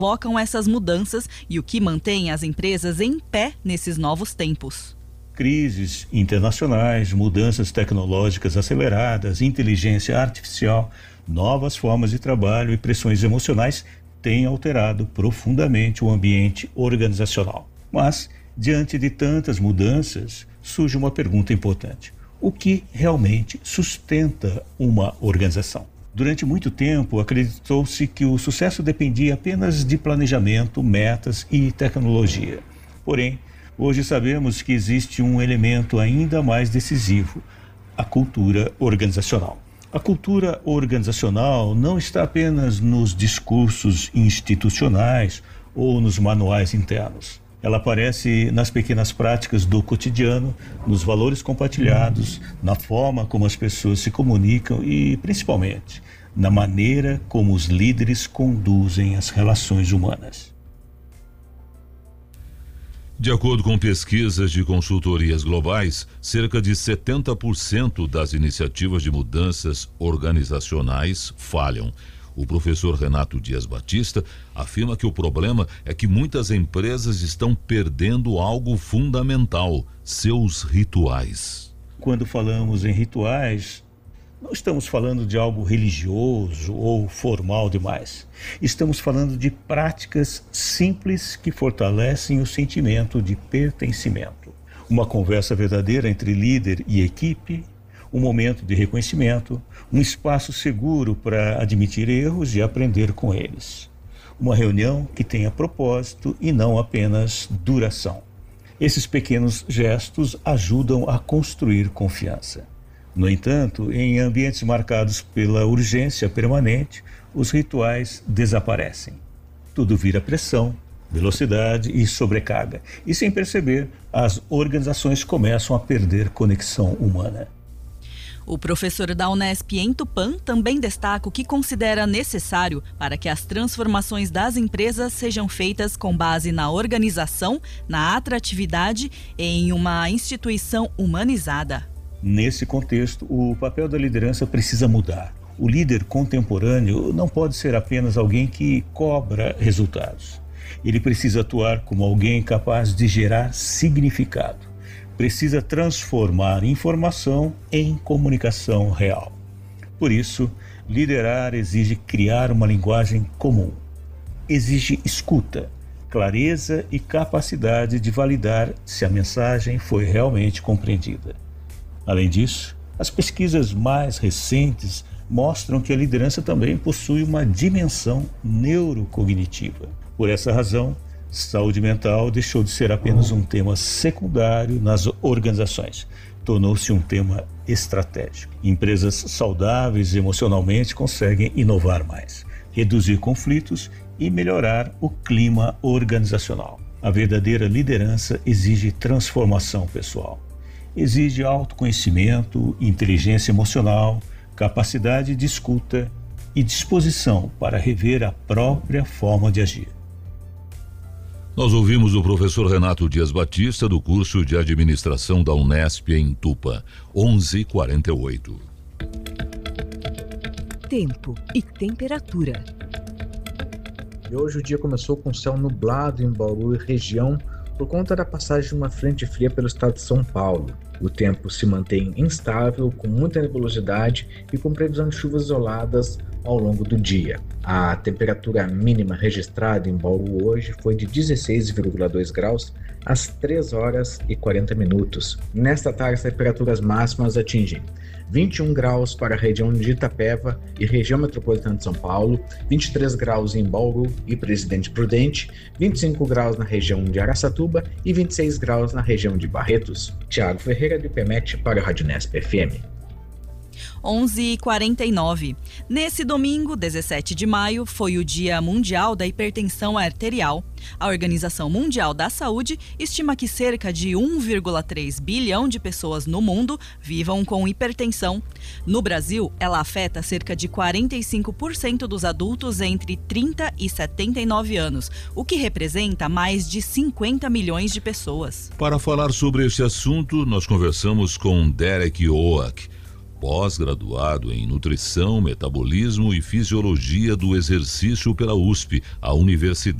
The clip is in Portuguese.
provocam essas mudanças e o que mantém as empresas em pé nesses novos tempos. Crises internacionais, mudanças tecnológicas aceleradas, inteligência artificial, novas formas de trabalho e pressões emocionais têm alterado profundamente o ambiente organizacional. Mas, diante de tantas mudanças, surge uma pergunta importante: o que realmente sustenta uma organização? Durante muito tempo, acreditou-se que o sucesso dependia apenas de planejamento, metas e tecnologia. Porém, hoje sabemos que existe um elemento ainda mais decisivo: a cultura organizacional. A cultura organizacional não está apenas nos discursos institucionais ou nos manuais internos. Ela aparece nas pequenas práticas do cotidiano, nos valores compartilhados, na forma como as pessoas se comunicam e, principalmente, na maneira como os líderes conduzem as relações humanas. De acordo com pesquisas de consultorias globais, cerca de 70% das iniciativas de mudanças organizacionais falham. O professor Renato Dias Batista afirma que o problema é que muitas empresas estão perdendo algo fundamental: seus rituais. Quando falamos em rituais, não estamos falando de algo religioso ou formal demais. Estamos falando de práticas simples que fortalecem o sentimento de pertencimento. Uma conversa verdadeira entre líder e equipe, um momento de reconhecimento, um espaço seguro para admitir erros e aprender com eles. Uma reunião que tenha propósito e não apenas duração. Esses pequenos gestos ajudam a construir confiança. No entanto, em ambientes marcados pela urgência permanente, os rituais desaparecem. Tudo vira pressão, velocidade e sobrecarga. E sem perceber, as organizações começam a perder conexão humana. O professor da Unesp em Tupã também destaca o que considera necessário para que as transformações das empresas sejam feitas com base na organização, na atratividade e em uma instituição humanizada. Nesse contexto, o papel da liderança precisa mudar. O líder contemporâneo não pode ser apenas alguém que cobra resultados. Ele precisa atuar como alguém capaz de gerar significado. Precisa transformar informação em comunicação real. Por isso, liderar exige criar uma linguagem comum. Exige escuta, clareza e capacidade de validar se a mensagem foi realmente compreendida. Além disso, as pesquisas mais recentes mostram que a liderança também possui uma dimensão neurocognitiva. Por essa razão, saúde mental deixou de ser apenas um tema secundário nas organizações. Tornou-se um tema estratégico. Empresas saudáveis emocionalmente conseguem inovar mais, reduzir conflitos e melhorar o clima organizacional. A verdadeira liderança exige transformação pessoal. Exige autoconhecimento, inteligência emocional, capacidade de escuta e disposição para rever a própria forma de agir. Nós ouvimos o professor Renato Dias Batista, do curso de administração da Unesp em Tupã, 11h48. Tempo e temperatura. E hoje o dia começou com céu nublado em Bauru e região por conta da passagem de uma frente fria pelo estado de São Paulo. O tempo se mantém instável, com muita nebulosidade e com previsão de chuvas isoladas ao longo do dia. A temperatura mínima registrada em Bauru hoje foi de 16,2 graus às 3 horas e 40 minutos. Nesta tarde, as temperaturas máximas atingem 21 graus para a região de Itapeva e região metropolitana de São Paulo, 23 graus em Bauru e Presidente Prudente, 25 graus na região de Araçatuba e 26 graus na região de Barretos. Thiago Ferreira, do IPMET, para a Rádio Unesp FM. 11h49. Nesse domingo, 17 de maio, foi o Dia Mundial da Hipertensão Arterial. A Organização Mundial da Saúde estima que cerca de 1,3 bilhão de pessoas no mundo vivam com hipertensão. No Brasil, ela afeta cerca de 45% dos adultos entre 30 e 79 anos, o que representa mais de 50 milhões de pessoas. Para falar sobre este assunto, nós conversamos com Derek Oak, pós-graduado em Nutrição, Metabolismo e Fisiologia do Exercício pela USP, a Universidade